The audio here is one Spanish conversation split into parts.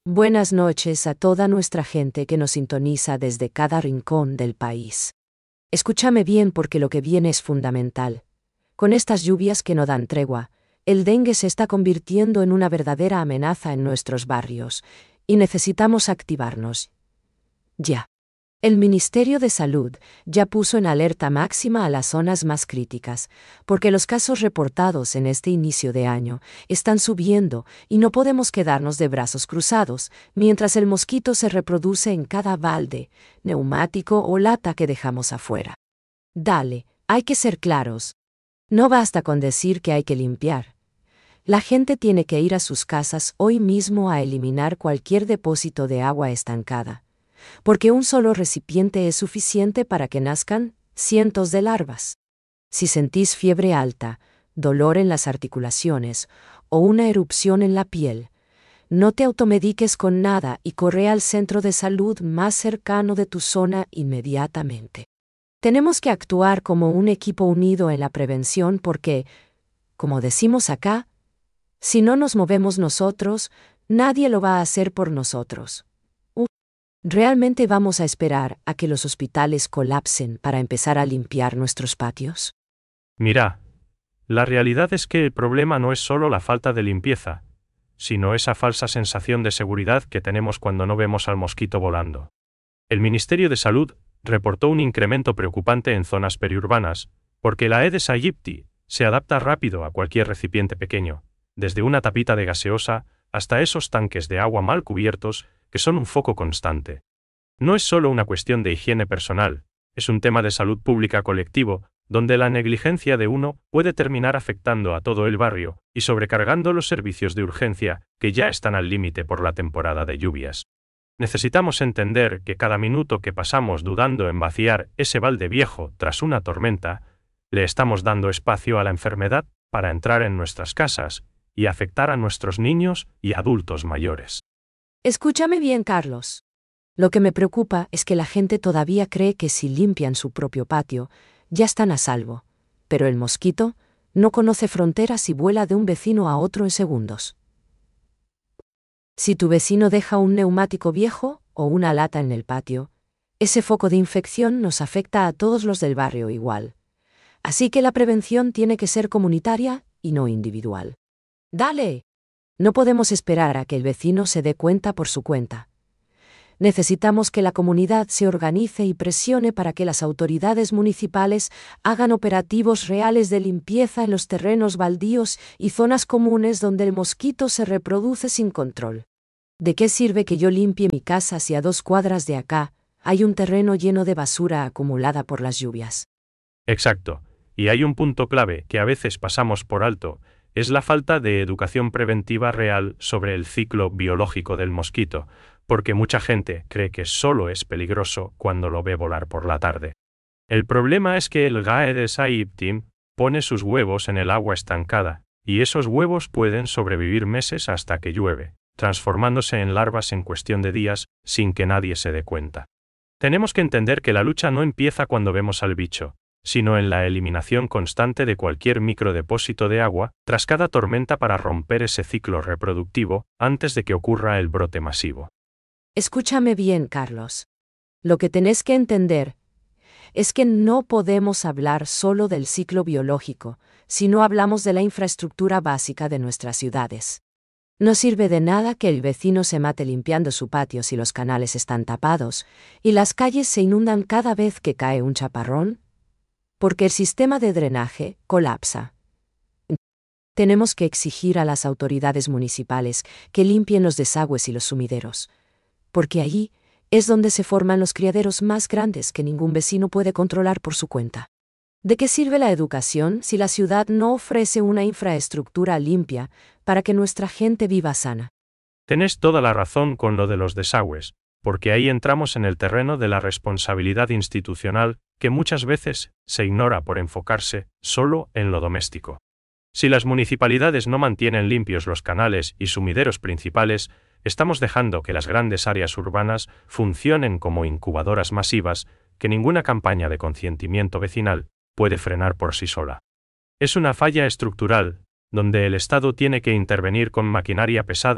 Buenas noches a toda nuestra gente que nos sintoniza desde cada rincón del país. Escúchame bien porque lo que viene es fundamental. Con estas lluvias que no dan tregua, el dengue se está convirtiendo en una verdadera amenaza en nuestros barrios, y necesitamos activarnos. Ya. El Ministerio de Salud ya puso en alerta máxima a las zonas más críticas, porque los casos reportados en este inicio de año están subiendo y no podemos quedarnos de brazos cruzados mientras el mosquito se reproduce en cada balde, neumático o lata que dejamos afuera. Dale, hay que ser claros. No basta con decir que hay que limpiar. La gente tiene que ir a sus casas hoy mismo a eliminar cualquier depósito de agua estancada, porque un solo recipiente es suficiente para que nazcan cientos de larvas. Si sentís fiebre alta, dolor en las articulaciones o una erupción en la piel, no te automediques con nada y corre al centro de salud más cercano de tu zona inmediatamente. Tenemos que actuar como un equipo unido en la prevención porque, como decimos acá, si no nos movemos nosotros, nadie lo va a hacer por nosotros. ¿Realmente vamos a esperar a que los hospitales colapsen para empezar a limpiar nuestros patios? Mira, la realidad es que el problema no es solo la falta de limpieza, sino esa falsa sensación de seguridad que tenemos cuando no vemos al mosquito volando. El Ministerio de Salud reportó un incremento preocupante en zonas periurbanas, porque la Aedes aegypti se adapta rápido a cualquier recipiente pequeño, desde una tapita de gaseosa hasta esos tanques de agua mal cubiertos que son un foco constante. No es solo una cuestión de higiene personal, es un tema de salud pública colectivo, donde la negligencia de uno puede terminar afectando a todo el barrio y sobrecargando los servicios de urgencia que ya están al límite por la temporada de lluvias. Necesitamos entender que cada minuto que pasamos dudando en vaciar ese balde viejo tras una tormenta, le estamos dando espacio a la enfermedad para entrar en nuestras casas y afectar a nuestros niños y adultos mayores. Escúchame bien, Carlos. Lo que me preocupa es que la gente todavía cree que si limpian su propio patio, ya están a salvo, pero el mosquito no conoce fronteras y vuela de un vecino a otro en segundos. Si tu vecino deja un neumático viejo o una lata en el patio, ese foco de infección nos afecta a todos los del barrio igual. Así que la prevención tiene que ser comunitaria y no individual. ¡Dale! No podemos esperar a que el vecino se dé cuenta por su cuenta. Necesitamos que la comunidad se organice y presione para que las autoridades municipales hagan operativos reales de limpieza en los terrenos baldíos y zonas comunes donde el mosquito se reproduce sin control. ¿De qué sirve que yo limpie mi casa si a 2 cuadras de acá hay un terreno lleno de basura acumulada por las lluvias? Exacto, y hay un punto clave que a veces pasamos por alto, es la falta de educación preventiva real sobre el ciclo biológico del mosquito, porque mucha gente cree que solo es peligroso cuando lo ve volar por la tarde. El problema es que el Aedes aegypti pone sus huevos en el agua estancada, y esos huevos pueden sobrevivir meses hasta que llueve, transformándose en larvas en cuestión de días sin que nadie se dé cuenta. Tenemos que entender que la lucha no empieza cuando vemos al bicho, sino en la eliminación constante de cualquier microdepósito de agua tras cada tormenta para romper ese ciclo reproductivo antes de que ocurra el brote masivo. Escúchame bien, Carlos. Lo que tenés que entender es que no podemos hablar solo del ciclo biológico si no hablamos de la infraestructura básica de nuestras ciudades. No sirve de nada que el vecino se mate limpiando su patio si los canales están tapados y las calles se inundan cada vez que cae un chaparrón, porque el sistema de drenaje colapsa. Tenemos que exigir a las autoridades municipales que limpien los desagües y los sumideros, porque allí es donde se forman los criaderos más grandes que ningún vecino puede controlar por su cuenta. ¿De qué sirve la educación si la ciudad no ofrece una infraestructura limpia para que nuestra gente viva sana? Tenés toda la razón con lo de los desagües, porque ahí entramos en el terreno de la responsabilidad institucional que muchas veces se ignora por enfocarse solo en lo doméstico. Si las municipalidades no mantienen limpios los canales y sumideros principales, estamos dejando que las grandes áreas urbanas funcionen como incubadoras masivas que ninguna campaña de concientimiento vecinal puede frenar por sí sola. Es una falla estructural, donde el Estado tiene que intervenir con maquinaria pesada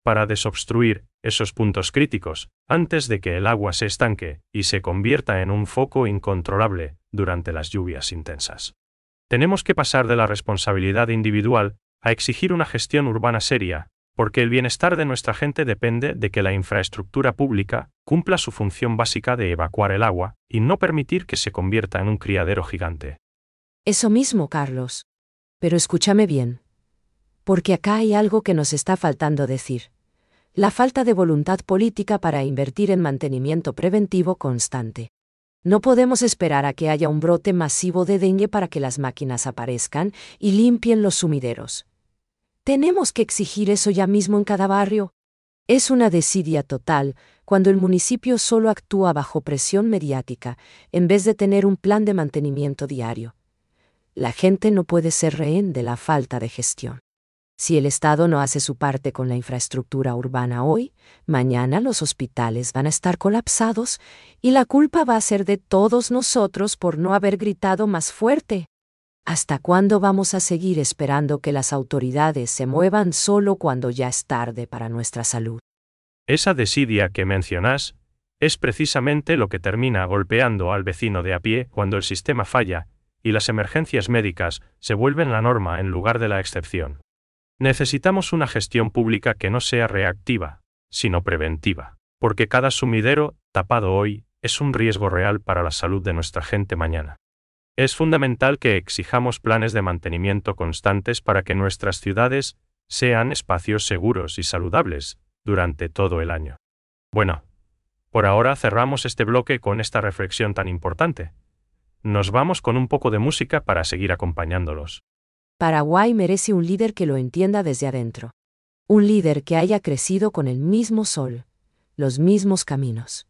para desobstruir esos puntos críticos, antes de que el agua se estanque y se convierta en un foco incontrolable durante las lluvias intensas. Tenemos que pasar de la responsabilidad individual a exigir una gestión urbana seria, porque el bienestar de nuestra gente depende de que la infraestructura pública cumpla su función básica de evacuar el agua y no permitir que se convierta en un criadero gigante. Eso mismo, Carlos. Pero escúchame bien. Porque acá hay algo que nos está faltando decir. La falta de voluntad política para invertir en mantenimiento preventivo constante. No podemos esperar a que haya un brote masivo de dengue para que las máquinas aparezcan y limpien los sumideros. Tenemos que exigir eso ya mismo en cada barrio. Es una desidia total cuando el municipio solo actúa bajo presión mediática, en vez de tener un plan de mantenimiento diario. La gente no puede ser rehén de la falta de gestión. Si el Estado no hace su parte con la infraestructura urbana hoy, mañana los hospitales van a estar colapsados y la culpa va a ser de todos nosotros por no haber gritado más fuerte. ¿Hasta cuándo vamos a seguir esperando que las autoridades se muevan solo cuando ya es tarde para nuestra salud? Esa desidia que mencionas es precisamente lo que termina golpeando al vecino de a pie cuando el sistema falla y las emergencias médicas se vuelven la norma en lugar de la excepción. Necesitamos una gestión pública que no sea reactiva, sino preventiva, porque cada sumidero tapado hoy es un riesgo real para la salud de nuestra gente mañana. Es fundamental que exijamos planes de mantenimiento constantes para que nuestras ciudades sean espacios seguros y saludables durante todo el año. Bueno, por ahora cerramos este bloque con esta reflexión tan importante. Nos vamos con un poco de música para seguir acompañándolos. Paraguay merece un líder que lo entienda desde adentro. Un líder que haya crecido con el mismo sol, los mismos caminos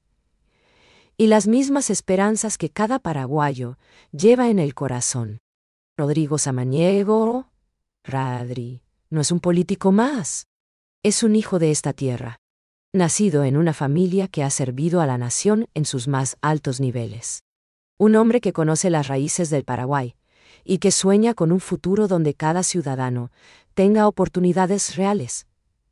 y las mismas esperanzas que cada paraguayo lleva en el corazón. Rodrigo Samaniego, Radri, no es un político más. Es un hijo de esta tierra, nacido en una familia que ha servido a la nación en sus más altos niveles. Un hombre que conoce las raíces del Paraguay y que sueña con un futuro donde cada ciudadano tenga oportunidades reales.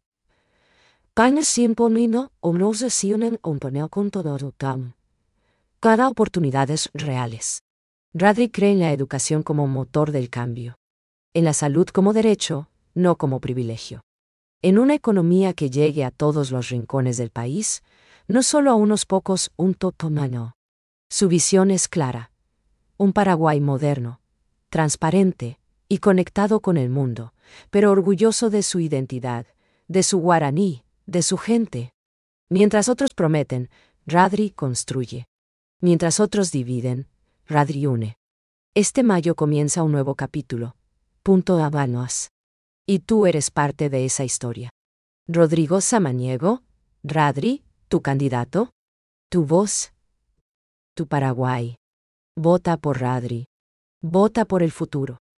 Cada oportunidades reales. Radri cree en la educación como motor del cambio. En la salud como derecho, no como privilegio. En una economía que llegue a todos los rincones del país, no solo a unos pocos, un totomano. Su visión es clara. Un Paraguay moderno, transparente y conectado con el mundo, pero orgulloso de su identidad, de su guaraní, de su gente. Mientras otros prometen, Radri construye. Mientras otros dividen, Radri une. Este mayo comienza un nuevo capítulo. Punto Habanos. Y tú eres parte de esa historia. Rodrigo Samaniego, Radri, tu candidato, tu voz, tu Paraguay. Vota por Radri. Vota por el futuro.